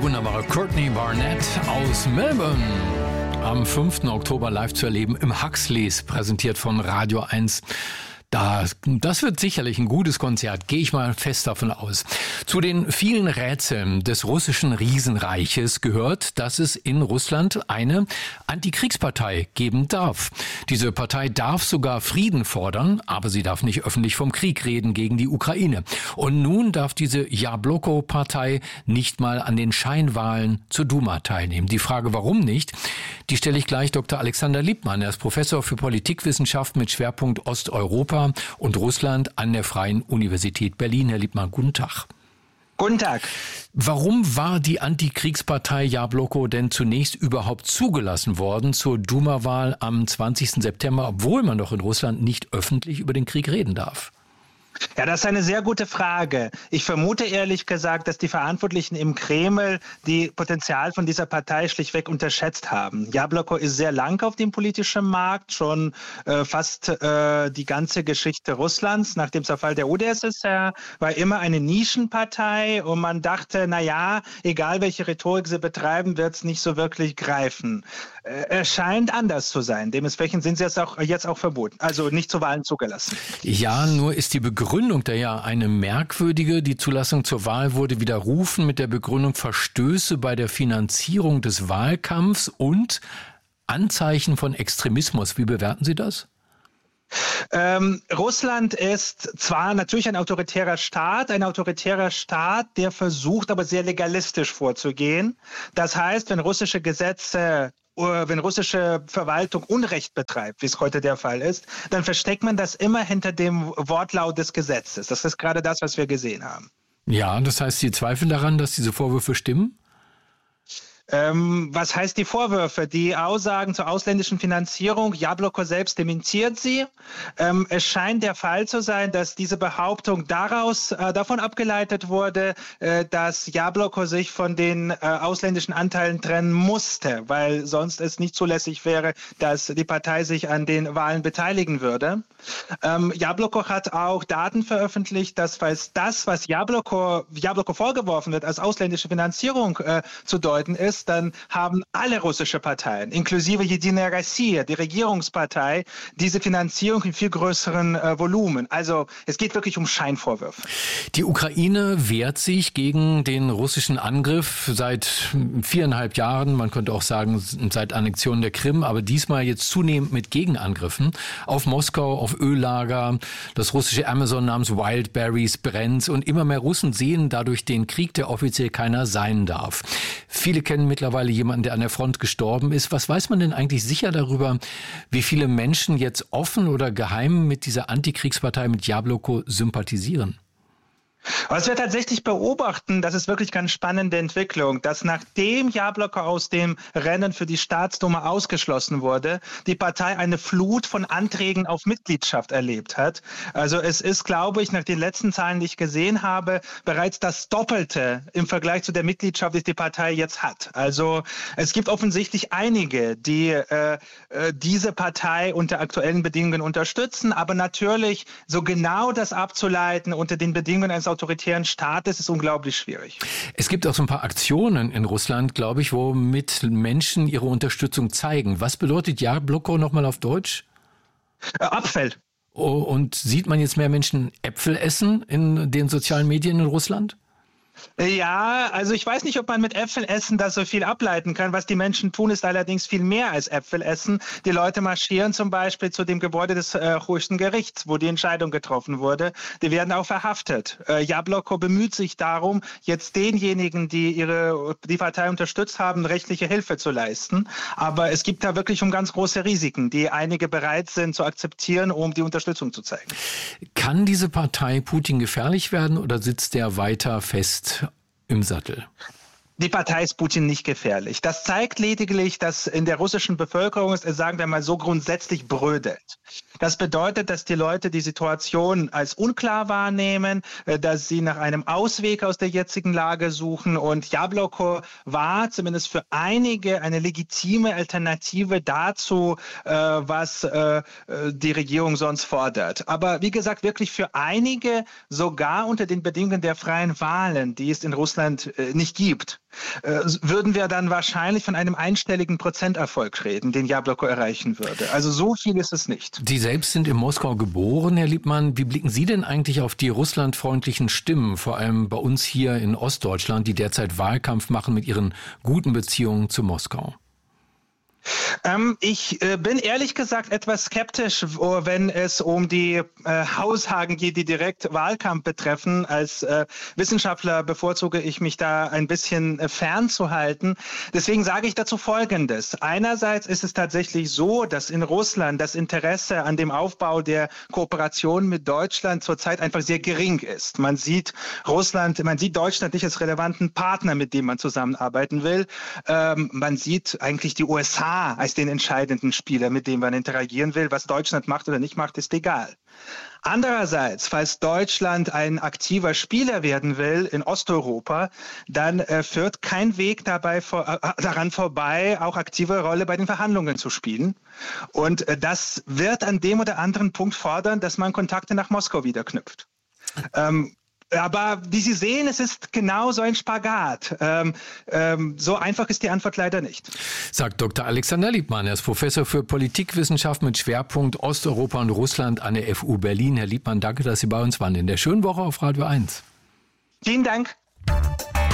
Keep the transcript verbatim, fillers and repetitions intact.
wunderbare Courtney Barnett aus Melbourne. Am fünften Oktober live zu erleben im Huxleys, präsentiert von Radio eins. Das, das wird sicherlich ein gutes Konzert, gehe ich mal fest davon aus. Zu den vielen Rätseln des russischen Riesenreiches gehört, dass es in Russland eine Antikriegspartei geben darf. Diese Partei darf sogar Frieden fordern, aber sie darf nicht öffentlich vom Krieg reden gegen die Ukraine. Und nun darf diese Jabloko-Partei nicht mal an den Scheinwahlen zur Duma teilnehmen. Die Frage, warum nicht, die stelle ich gleich Doktor Alexander Lippmann. Er ist Professor für Politikwissenschaft mit Schwerpunkt Osteuropa und Russland an der Freien Universität Berlin. Herr Lippmann, guten Tag. Guten Tag. Warum war die Antikriegspartei Jabloko denn zunächst überhaupt zugelassen worden zur Duma-Wahl am zwanzigsten September, obwohl man doch in Russland nicht öffentlich über den Krieg reden darf? Ja, das ist eine sehr gute Frage. Ich vermute ehrlich gesagt, dass die Verantwortlichen im Kreml die Potenzial von dieser Partei schlichtweg unterschätzt haben. Jabloko ist sehr lang auf dem politischen Markt, schon äh, fast äh, die ganze Geschichte Russlands nach dem Zerfall der U d S S R, war immer eine Nischenpartei und man dachte, na ja, egal welche Rhetorik sie betreiben, wird es nicht so wirklich greifen. Äh, es scheint anders zu sein. Dementsprechend sind sie jetzt auch, jetzt auch verboten, also nicht zu Wahlen zugelassen. Ja, nur ist die Begründung Begründung der ja eine merkwürdige. Die Zulassung zur Wahl wurde widerrufen mit der Begründung Verstöße bei der Finanzierung des Wahlkampfs und Anzeichen von Extremismus. Wie bewerten Sie das? Ähm, Russland ist zwar natürlich ein autoritärer Staat, ein autoritärer Staat, der versucht, aber sehr legalistisch vorzugehen. Das heißt, wenn russische Gesetze wenn russische Verwaltung Unrecht betreibt, wie es heute der Fall ist, dann versteckt man das immer hinter dem Wortlaut des Gesetzes. Das ist gerade das, was wir gesehen haben. Ja, das heißt, Sie zweifeln daran, dass diese Vorwürfe stimmen? Ähm, was heißt die Vorwürfe? Die Aussagen zur ausländischen Finanzierung, Jabloko selbst dementiert sie. Ähm, es scheint der Fall zu sein, dass diese Behauptung daraus äh, davon abgeleitet wurde, äh, dass Jabloko sich von den äh, ausländischen Anteilen trennen musste, weil sonst es nicht zulässig wäre, dass die Partei sich an den Wahlen beteiligen würde. Ähm, Jabloko hat auch Daten veröffentlicht, dass falls das, was Jabloko, Jabloko vorgeworfen wird, als ausländische Finanzierung äh, zu deuten ist, dann haben alle russische Parteien, inklusive Jedinaja Rossiya, die Regierungspartei, diese Finanzierung in viel größeren äh, Volumen. Also es geht wirklich um Scheinvorwürfe. Die Ukraine wehrt sich gegen den russischen Angriff seit viereinhalb Jahren, man könnte auch sagen seit Annexion der Krim, aber diesmal jetzt zunehmend mit Gegenangriffen auf Moskau, auf Öllager. Das russische Amazon namens Wildberries brennt und immer mehr Russen sehen dadurch den Krieg, der offiziell keiner sein darf. Viele kennen mittlerweile jemanden, der an der Front gestorben ist. Was weiß man denn eigentlich sicher darüber, wie viele Menschen jetzt offen oder geheim mit dieser Antikriegspartei, mit Jabloko sympathisieren? Was wir tatsächlich beobachten, das ist wirklich ganz spannende Entwicklung, dass nachdem Jabloko aus dem Rennen für die Staatsduma ausgeschlossen wurde, die Partei eine Flut von Anträgen auf Mitgliedschaft erlebt hat. Also es ist, glaube ich, nach den letzten Zahlen, die ich gesehen habe, bereits das Doppelte im Vergleich zu der Mitgliedschaft, die die Partei jetzt hat. Also es gibt offensichtlich einige, die äh, diese Partei unter aktuellen Bedingungen unterstützen, aber natürlich so genau das abzuleiten unter den Bedingungen eines autoritären Staates ist unglaublich schwierig. Es gibt auch so ein paar Aktionen in Russland, glaube ich, womit Menschen ihre Unterstützung zeigen. Was bedeutet Jabloko nochmal auf Deutsch? Äh, Apfel. Oh, und sieht man jetzt mehr Menschen Äpfel essen in den sozialen Medien in Russland? Ja, also ich weiß nicht, ob man mit Äpfel essen da so viel ableiten kann. Was die Menschen tun, ist allerdings viel mehr als Äpfel essen. Die Leute marschieren zum Beispiel zu dem Gebäude des äh, höchsten Gerichts, wo die Entscheidung getroffen wurde. Die werden auch verhaftet. Äh, Jabloko bemüht sich darum, jetzt denjenigen, die ihre die Partei unterstützt haben, rechtliche Hilfe zu leisten. Aber es gibt da wirklich um ganz große Risiken, die einige bereit sind zu akzeptieren, um die Unterstützung zu zeigen. Kann diese Partei Putin gefährlich werden oder sitzt der weiter fest im Sattel? Die Partei ist Putin nicht gefährlich. Das zeigt lediglich, dass in der russischen Bevölkerung es, sagen wir mal, so grundsätzlich brödelt. Das bedeutet, dass die Leute die Situation als unklar wahrnehmen, dass sie nach einem Ausweg aus der jetzigen Lage suchen. Und Jabloko war zumindest für einige eine legitime Alternative dazu, was die Regierung sonst fordert. Aber wie gesagt, wirklich für einige, sogar unter den Bedingungen der freien Wahlen, die es in Russland nicht gibt, äh, würden wir dann wahrscheinlich von einem einstelligen Prozenterfolg reden, den Jabloko erreichen würde. Also so viel ist es nicht. Sie selbst sind in Moskau geboren, Herr Liebmann. Wie blicken Sie denn eigentlich auf die russlandfreundlichen Stimmen, vor allem bei uns hier in Ostdeutschland, die derzeit Wahlkampf machen mit ihren guten Beziehungen zu Moskau? Ähm, ich äh, bin ehrlich gesagt etwas skeptisch, wo, wenn es um die äh, Aussagen geht, die direkt Wahlkampf betreffen. Als äh, Wissenschaftler bevorzuge ich mich da ein bisschen äh, fernzuhalten. Deswegen sage ich dazu Folgendes. Einerseits ist es tatsächlich so, dass in Russland das Interesse an dem Aufbau der Kooperation mit Deutschland zurzeit einfach sehr gering ist. Man sieht Russland, man sieht Deutschland nicht als relevanten Partner, mit dem man zusammenarbeiten will. Ähm, man sieht eigentlich die U S A als den entscheidenden Spieler, mit dem man interagieren will. Was Deutschland macht oder nicht macht, ist egal. Andererseits, falls Deutschland ein aktiver Spieler werden will in Osteuropa, dann äh, führt kein Weg dabei vor, äh, daran vorbei, auch aktive Rolle bei den Verhandlungen zu spielen. Und äh, das wird an dem oder anderen Punkt fordern, dass man Kontakte nach Moskau wieder knüpft. Ähm, Aber wie Sie sehen, es ist genau so ein Spagat. Ähm, ähm, so einfach ist die Antwort leider nicht. Sagt Doktor Alexander Liebmann. Er ist Professor für Politikwissenschaft mit Schwerpunkt Osteuropa und Russland an der F U Berlin. Herr Liebmann, danke, dass Sie bei uns waren. In der schönen Woche auf Radio eins. Vielen Dank.